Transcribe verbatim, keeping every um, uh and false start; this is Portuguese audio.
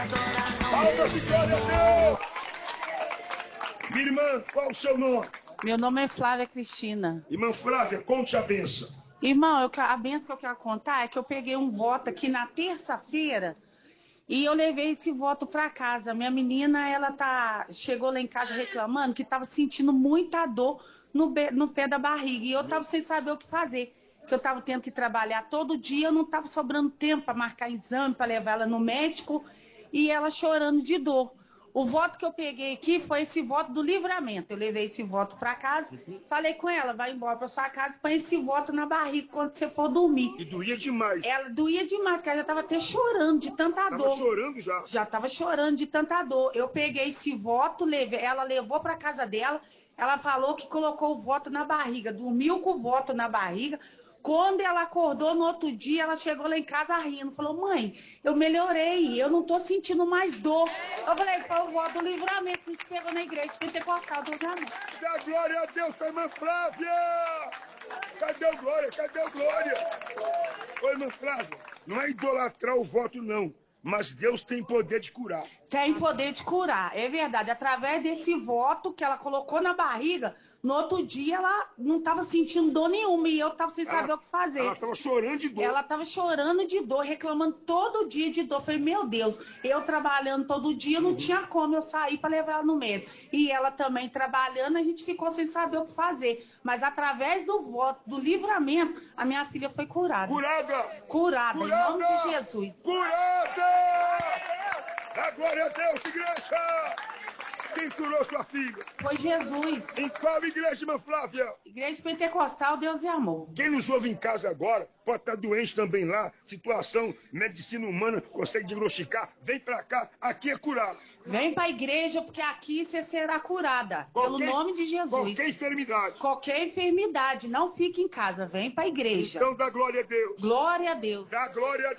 Palmas de glória a Deus! Minha irmã, qual o seu nome? Meu nome é Flávia Cristina. Irmã Flávia, conte a benção. Irmão, eu, a benção que eu quero contar é que eu peguei um voto aqui na terça-feira e eu levei esse voto para casa. Minha menina, ela tá, chegou lá em casa reclamando que estava sentindo muita dor no, be, no pé da barriga e eu estava sem saber o que fazer. Que eu estava tendo que trabalhar todo dia, eu não estava sobrando tempo para marcar exame, para levar ela no médico e ela chorando de dor. O voto que eu peguei aqui foi esse voto do livramento. Eu levei esse voto para casa, falei com ela, vai embora para sua casa, põe esse voto na barriga quando você for dormir. E doía demais. Ela doía demais, porque ela já estava até chorando de tanta Tava dor. chorando já. Já estava chorando de tanta dor. Eu peguei esse voto, levei, ela levou para casa dela, ela falou que colocou o voto na barriga, dormiu com o voto na barriga. Quando ela acordou no outro dia, ela chegou lá em casa rindo. Falou, mãe, eu melhorei, eu não tô sentindo mais dor. Eu falei, foi o voto do livramento que a gente pegou na igreja pentecostal do livramento. Dá glória a Deus com a irmã Flávia! Cadê o glória? Cadê o glória? Ô, irmã Flávia, não é idolatrar o voto, não. Mas Deus tem poder de curar. Tem poder de curar, é verdade. Através desse voto que ela colocou na barriga, no outro dia ela não estava sentindo dor nenhuma e eu estava sem saber Ela- o que fazer. Ela estava chorando de dor. Ela estava chorando de dor, reclamando todo dia de dor. Falei, meu Deus, eu trabalhando todo dia, não tinha como eu sair para levar ela no médico. E ela também trabalhando, a gente ficou sem saber o que fazer. Mas através do voto, do livramento, a minha filha foi curada. Curada! Curada, Curada! em nome de Jesus. Curada! Dá glória a Deus, igreja! Quem curou sua filha? Foi Jesus. Em qual igreja, irmã Flávia? Igreja Pentecostal, Deus e Amor. Quem nos ouve em casa agora pode estar doente também lá. Situação, medicina humana, consegue diagnosticar. Vem pra cá, aqui é curado. Vem pra igreja, porque aqui você será curada. Qualquer- pelo nome de Jesus. Qualquer enfermidade. Qualquer enfermidade, não fique em casa. Vem pra igreja. Então dá glória a Deus. Glória a Deus. Dá glória a Deus.